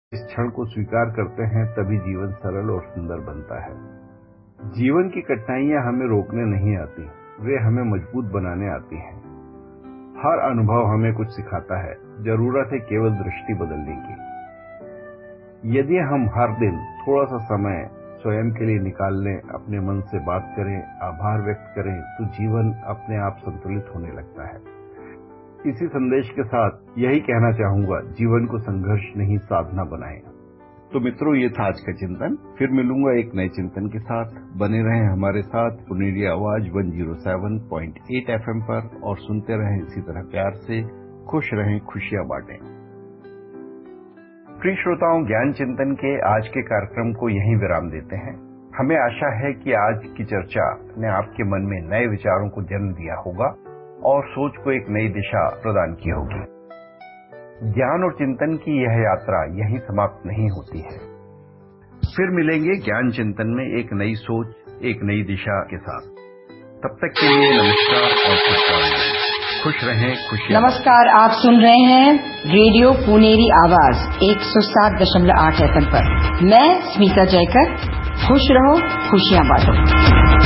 इस क्षण को स्वीकार करते हैं तभी जीवन सरल और सुंदर बनता है। जीवन की कठिनाइयां हमें रोकने नहीं आती, वे हमें मजबूत बनाने आती हैं। हर अनुभव हमें कुछ सिखाता है, जरूरत है केवल दृष्टि बदलने की। यदि हम हर दिन थोड़ा सा समय स्वयं के लिए निकाल लें, अपने मन से बात करें, आभार व्यक्त करें, तो जीवन अपने आप संतुलित होने लगता है। इसी संदेश के साथ यही कहना चाहूंगा, जीवन को संघर्ष नहीं साधना बनाएं। तो मित्रों, ये था आज का चिंतन। फिर मिलूंगा एक नए चिंतन के साथ। बने रहें हमारे साथ पुनेरी आवाज 107.8 FM पर और सुनते रहें इसी तरह प्यार से। खुश रहें, खुशियां बांटें। प्रिय श्रोताओं, ज्ञान चिंतन के आज के कार्यक्रम को यहीं विराम देते हैं। हमें आशा है कि आज की चर्चा ने आपके मन में नए विचारों को जन्म दिया होगा और सोच को एक नई दिशा प्रदान की होगी। ज्ञान और चिंतन की यह यात्रा यहीं समाप्त नहीं होती है। फिर मिलेंगे ज्ञान चिंतन में एक नई सोच, एक नई दिशा के साथ। तब तक के लिए नमस्कार और शुभकामनाएं। खुश रहें, खुशियां। नमस्कार, आप सुन रहे हैं रेडियो पुनेरी आवाज 107.8 FM पर। मैं स्मिता जयकर। खुश रहो, खुशियां बांटो।